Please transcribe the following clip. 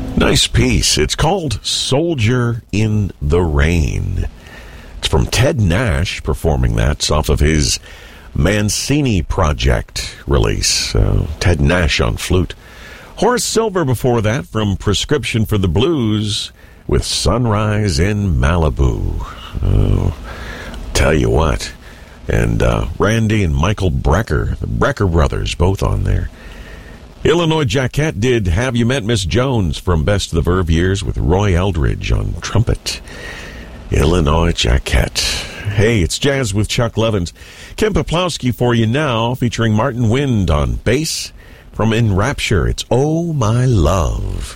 Nice piece. It's called Soldier in the Rain. It's from Ted Nash performing that. It's off of his Mancini Project release. Ted Nash on flute. Horace Silver before that from Prescription for the Blues with Sunrise in Malibu. Tell you what. And Randy and Michael Brecker, the Brecker brothers, both on there. Illinois Jacquette did Have You Met Miss Jones from Best of the Verve Years with Roy Eldridge on trumpet. Illinois Jacquette. Hey, it's Jazz with Chuck Levins. Ken Poplowski for you now, featuring Martin Wind on bass from Enrapture. It's Oh My Love.